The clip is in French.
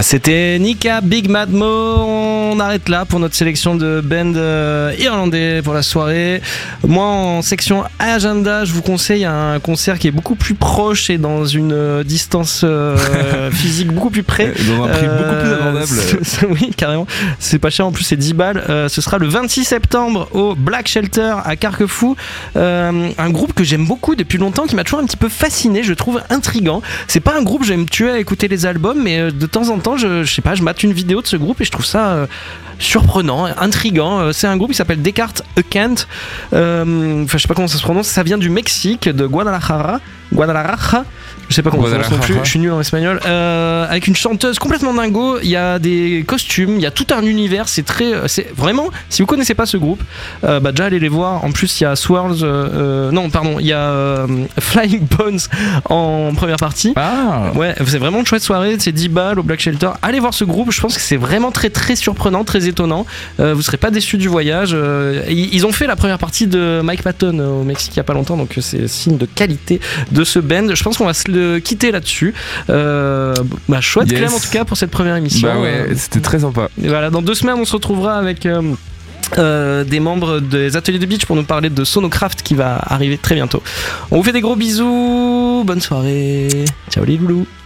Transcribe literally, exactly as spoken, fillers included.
Ah, c'était Nika, Big Mad Mo. On arrête là pour notre sélection de band euh, irlandais pour la soirée. Moi, en section agenda, je vous conseille un concert qui est beaucoup plus proche et dans une euh, distance euh, physique beaucoup plus près. Dans un prix euh, beaucoup plus abordable. Oui, carrément. C'est pas cher en plus, c'est dix balles. Euh, ce sera le vingt-six septembre au Black Shelter à Carquefou. Euh, un groupe que j'aime beaucoup depuis longtemps, qui m'a toujours un petit peu fasciné, je trouve intriguant. C'est pas un groupe, je vais me tuer à écouter les albums, mais de temps en temps, je, je sais pas, je mate une vidéo de ce groupe et je trouve ça euh, surprenant, intriguant. C'est un groupe qui s'appelle Descartes Kent. Euh, enfin, je sais pas comment ça se prononce. Ça vient du Mexique, de Guadalajara. Guadalajara. Je sais pas comment ça se prononce non plus. Je suis nul en espagnol. Euh, avec une chanteuse complètement dingo. Il y a des costumes, il y a tout un univers. C'est très, c'est vraiment. Si vous connaissez pas ce groupe, euh, bah déjà allez les voir. En plus, il y a Swirls. Euh, non, pardon, il y a euh, Flying Bones en première partie. Ah. Ouais, c'est vraiment une chouette soirée. C'est dix balles au Black Shelter. Allez voir ce groupe. Je pense que c'est vraiment très très surprenant, très étonnant. Euh, vous serez pas déçus du voyage. Euh, ils ont fait la première partie de Mike Patton au Mexique il y a pas longtemps, donc c'est signe de qualité de ce band. Je pense qu'on va se le quitter là-dessus. Euh, bah chouette yes. Clem en tout cas pour cette première émission. Bah ouais, c'était très sympa. Et voilà, dans deux semaines on se retrouvera avec euh, euh, des membres des ateliers de beach pour nous parler de Sonocraft qui va arriver très bientôt. On vous fait des gros bisous, bonne soirée, ciao les loulous.